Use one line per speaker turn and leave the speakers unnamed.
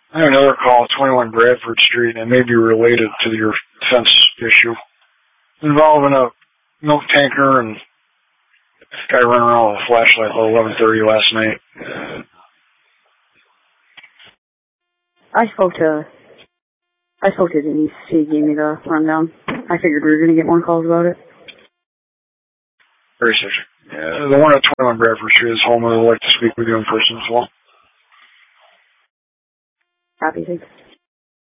I have another call, 21 Bradford Street, and it may be related to your fence issue, involving a milk tanker and a guy running around with a flashlight about 11:30 last night.
I spoke to Denise. She gave me the rundown. I figured we were going to get more calls about it.
Very sick. Yeah, the one at 21 Bradford Street is home, and I'd like to speak with you in person as well.
Happy to.